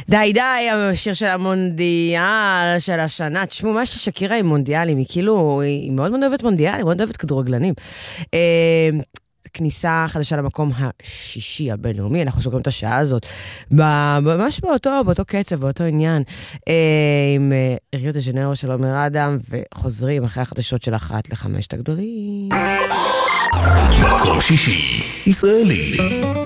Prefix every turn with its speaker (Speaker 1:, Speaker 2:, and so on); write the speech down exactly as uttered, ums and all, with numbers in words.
Speaker 1: די די, השיר של המונדיאל של השנה. תשמעו, מה ששקירה עם מונדיאלים, היא כאילו, היא מאוד מאוד אוהבת מונדיאלים, היא מאוד אוהבת כדורגלנים. כניסה חדשה למקום השישי הבינלאומי, אנחנו סוגרים את השעה הזאת, ממש באותו, באותו קצב, באותו עניין, עם ריו דה ז'ניירו של עומר אדם, וחוזרים אחרי החדשות של אחת לחמשת הגדולים.
Speaker 2: מקום שישי, ישראלי.